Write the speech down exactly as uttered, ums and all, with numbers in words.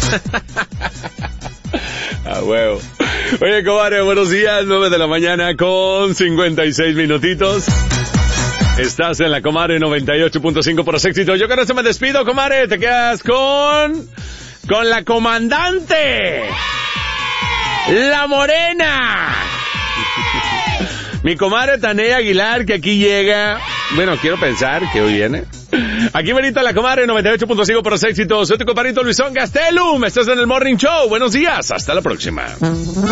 Ah, huevo. Oye, comadre, buenos días, nueve de la mañana con cincuenta y seis minutitos. Estás en la comadre noventa y ocho punto cinco por éxito. Yo con esto me despido, comadre. Te quedas con... con la comandante. La morena. Mi comadre Tanea Aguilar, que aquí llega. Bueno, quiero pensar que hoy viene. Aquí venita la comadre noventa y ocho punto cinco por éxito. Soy tu compadrito Luisón Gastelum. Estás en el Morning Show. Buenos días. Hasta la próxima.